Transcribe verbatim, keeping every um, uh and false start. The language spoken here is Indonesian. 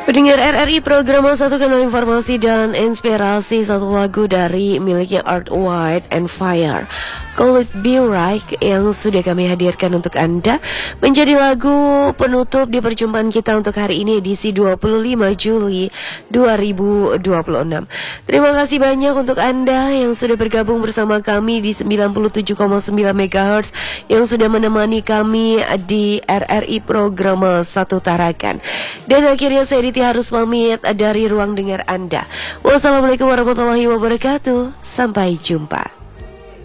Pendengar R R I program satu kanal informasi dan inspirasi, satu lagu dari miliknya Earth, Wind and Fire, Call It Be Right, yang sudah kami hadirkan untuk Anda menjadi lagu penutup di perjumpaan kita untuk hari ini, edisi dua puluh lima Juli dua ribu dua puluh enam. Terima kasih banyak untuk Anda yang sudah bergabung bersama kami di sembilan puluh tujuh koma sembilan megahertz, yang sudah menemani kami di R R I program Satu Tarakan. Dan akhirnya saya Diti harus pamit dari ruang dengar Anda. Wassalamualaikum warahmatullahi wabarakatuh. Sampai jumpa.